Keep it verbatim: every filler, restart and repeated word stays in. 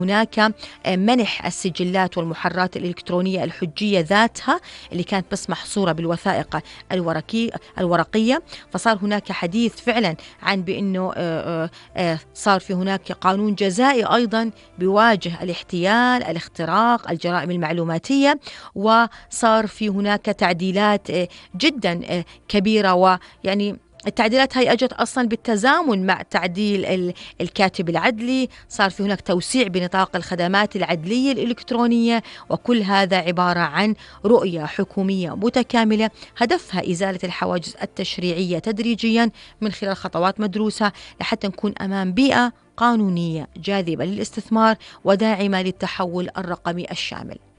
هناك منح السجلات والمحررات الإلكترونية الحجية ذاتها اللي كانت بس محصورة بالوثائق الورقي الورقية. فصار هناك حديث فعلا عن بأنه آه، آه، صار في هناك قانون جزائي أيضا بيواجه الاحتيال، الاختراق، الجرائم المعلوماتية. وصار في هناك تعديلات آه، جدا آه، كبيرة، ويعني التعديلات هاي أجت أصلا بالتزامن مع تعديل ال- الكاتب العدلي. صار في هناك توسيع بنطاق الخدمات العدلية الإلكترونية، وكل هذا عبارة عن رؤية حكومية متكاملة هدفها إزالة الحواجز التشريعية تدريجيا من خلال خطوات مدروسة لحتى نكون أمام بيئة قانونية جاذبة للاستثمار وداعمة للتحول الرقمي الشامل.